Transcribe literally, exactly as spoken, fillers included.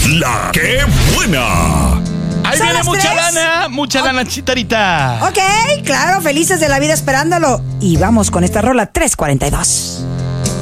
La que buena. Ahí ¿Son viene las mucha tres? lana, mucha Oh. lana, Chicharita. Ok, claro, felices de la vida esperándolo. Y vamos con esta rola tres cuarenta y dos.